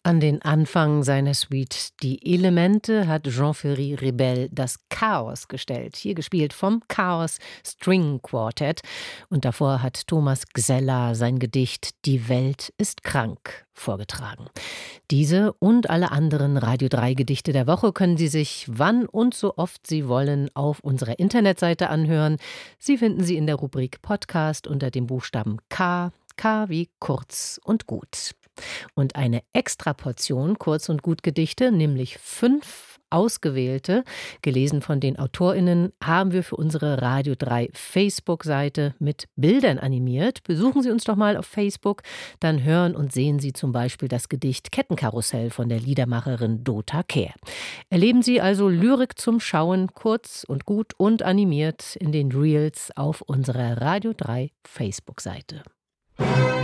An den Anfang seiner Suite Die Elemente hat Jean-Ferry Rebel das Chaos gestellt, hier gespielt vom Chaos String Quartet. Und davor hat Thomas Gseller sein Gedicht Die Welt ist krank vorgetragen. Diese und alle anderen Radio 3 Gedichte der Woche können Sie sich wann und so oft Sie wollen auf unserer Internetseite anhören. Sie finden sie in der Rubrik Podcast unter dem Buchstaben K, K wie kurz und gut. Und eine Extraportion Kurz- und Gutgedichte, nämlich 5 ausgewählte, gelesen von den AutorInnen, haben wir für unsere Radio 3 Facebook-Seite mit Bildern animiert. Besuchen Sie uns doch mal auf Facebook, dann hören und sehen Sie zum Beispiel das Gedicht Kettenkarussell von der Liedermacherin Dota Kehr. Erleben Sie also Lyrik zum Schauen, kurz und gut und animiert in den Reels auf unserer Radio 3 Facebook-Seite.